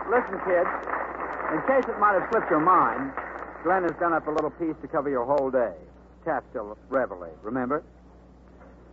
Listen, kid. In case it might have slipped your mind, Glenn has done up a little piece to cover your whole day. Catskill Reveille, remember?